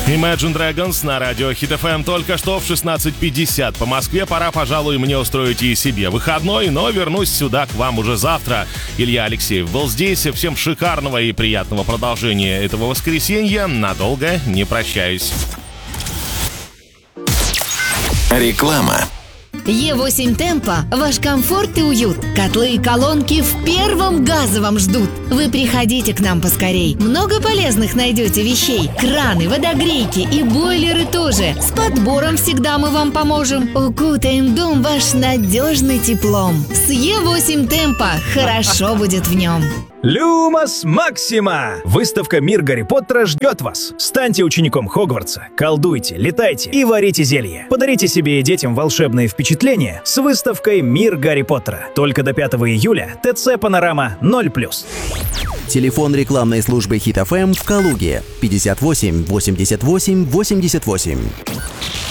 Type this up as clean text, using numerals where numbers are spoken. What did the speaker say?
Imagine Dragons на радио Hit FM только что в 16:50 по Москве. Пора, пожалуй, мне устроить и себе выходной, но вернусь сюда к вам уже завтра. Илья Алексеев был здесь. Всем шикарного и приятного продолжения этого воскресенья. Надолго не прощаюсь. Реклама. Е8 Темпо – ваш комфорт и уют. Котлы и колонки в первом газовом ждут. Вы приходите к нам поскорей. Много полезных найдете вещей. Краны, водогрейки и бойлеры тоже. С подбором всегда мы вам поможем. Укутаем дом ваш надежным теплом. С Е8 Темпо хорошо будет в нем. Люмос Максима! Выставка «Мир Гарри Поттера» ждет вас. Станьте учеником Хогвартса, колдуйте, летайте и варите зелья. Подарите себе и детям волшебные впечатления с выставкой «Мир Гарри Поттера». Только до 5 июля. ТЦ «Панорама» 0+. Телефон рекламной службы Hit FM в Калуге 58 88 88.